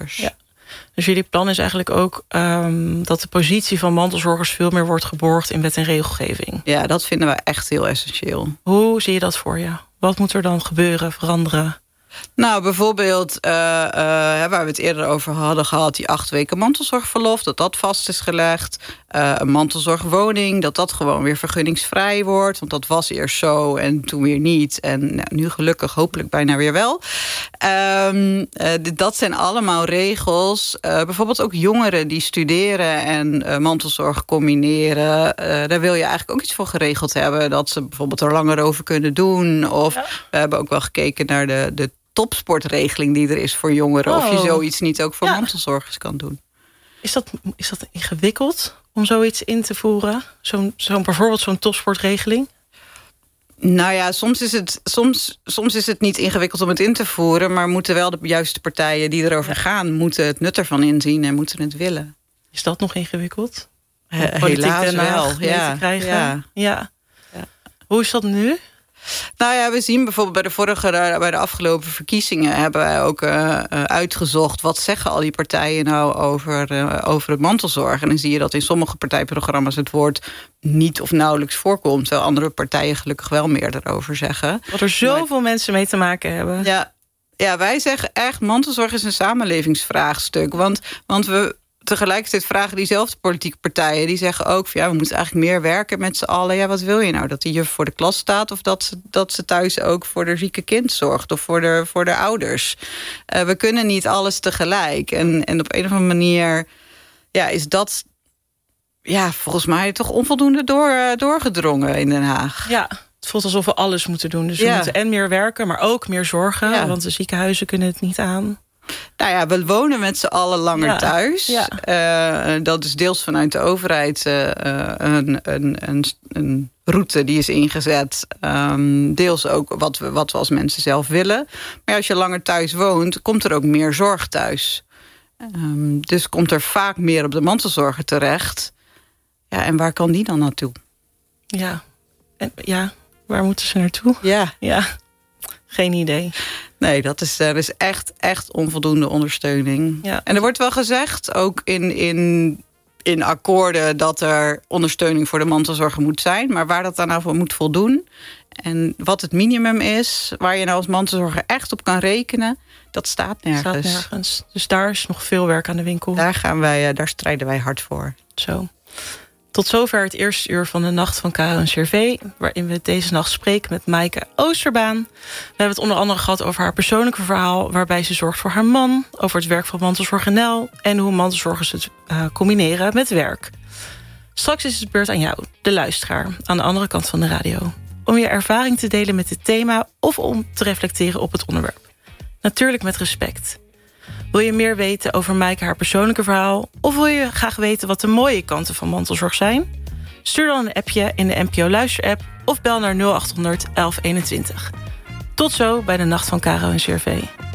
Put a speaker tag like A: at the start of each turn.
A: mantelzorgers.
B: Ja. Dus jullie plan is eigenlijk ook dat de positie van mantelzorgers veel meer wordt geborgd in wet en regelgeving.
A: Ja, dat vinden we echt heel essentieel.
B: Hoe zie je dat voor je? Wat moet er dan gebeuren, veranderen?
A: Nou, bijvoorbeeld waar we het eerder over hadden gehad, die 8 weken mantelzorgverlof, dat vast is gelegd. Een mantelzorgwoning, dat gewoon weer vergunningsvrij wordt. Want dat was eerst zo en toen weer niet. En nu gelukkig hopelijk bijna weer wel. Dat zijn allemaal regels. Bijvoorbeeld ook jongeren die studeren en mantelzorg combineren. Daar wil je eigenlijk ook iets voor geregeld hebben. Dat ze bijvoorbeeld er langer over kunnen doen. Of we hebben ook wel gekeken naar de topsportregeling die er is voor jongeren. Of je zoiets niet ook voor mantelzorgers kan doen.
B: Is dat ingewikkeld om zoiets in te voeren? Bijvoorbeeld zo'n topsportregeling?
A: Nou ja, soms is het niet ingewikkeld om het in te voeren, maar moeten wel de juiste partijen die erover gaan, moeten het nut ervan inzien en moeten het willen.
B: Is dat nog ingewikkeld?
A: Helaas wel.
B: Ja. Te krijgen? Ja. Hoe is dat nu?
A: Nou ja, we zien bijvoorbeeld bij de afgelopen verkiezingen hebben wij ook uitgezocht wat zeggen al die partijen nou over het mantelzorg. En dan zie je dat in sommige partijprogramma's het woord niet of nauwelijks voorkomt, terwijl andere partijen gelukkig wel meer erover zeggen.
B: Dat er zoveel mensen mee te maken hebben.
A: Ja, wij zeggen echt, mantelzorg is een samenlevingsvraagstuk. Want we tegelijkertijd vragen diezelfde politieke partijen, die zeggen ook van, we moeten eigenlijk meer werken met z'n allen. Ja, wat wil je nou? Dat die juf voor de klas staat of dat ze thuis ook voor de zieke kind zorgt of voor de ouders. We kunnen niet alles tegelijk. En op een of andere manier is dat volgens mij toch onvoldoende doorgedrongen in Den Haag. Ja.
B: Het voelt alsof we alles moeten doen. Dus we moeten en meer werken, maar ook meer zorgen. Want de ziekenhuizen kunnen het niet aan.
A: Nou ja, we wonen met z'n allen langer thuis. Ja. Dat is deels vanuit de overheid een route die is ingezet. Deels ook wat we als mensen zelf willen. Maar als je langer thuis woont, komt er ook meer zorg thuis. Dus komt er vaak meer op de mantelzorger terecht. Ja, en waar kan die dan naartoe?
B: Waar moeten ze naartoe?
A: Ja.
B: Geen idee.
A: Nee, er is echt onvoldoende ondersteuning. Ja. En er wordt wel gezegd, ook in akkoorden, dat er ondersteuning voor de mantelzorger moet zijn. Maar waar dat dan nou voor moet voldoen en wat het minimum is, waar je nou als mantelzorger echt op kan rekenen, dat staat nergens.
B: Dus daar is nog veel werk aan de winkel.
A: Daar strijden wij hard voor.
B: Zo. Tot zover het eerste uur van de Nacht van Caro en Cervé, waarin we deze nacht spreken met Maaike Oosterbaan. We hebben het onder andere gehad over haar persoonlijke verhaal, waarbij ze zorgt voor haar man, over het werk van Mantelzorg NL en hoe mantelzorgers het combineren met werk. Straks is het beurt aan jou, de luisteraar, aan de andere kant van de radio, om je ervaring te delen met het thema of om te reflecteren op het onderwerp. Natuurlijk met respect. Wil je meer weten over Maaike haar persoonlijke verhaal? Of wil je graag weten wat de mooie kanten van mantelzorg zijn? Stuur dan een appje in de NPO Luister-app of bel naar 0800 1121. Tot zo bij de Nacht van Caro en Cervé.